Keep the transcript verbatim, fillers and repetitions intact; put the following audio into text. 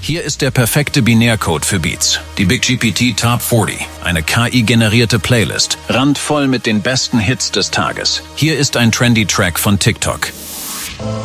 Hier ist der perfekte Binärcode für Beats. Die Big G P T Top vierzig. Eine K I-generierte Playlist. Randvoll mit den besten Hits des Tages. Hier ist ein Trendy-Track von TikTok.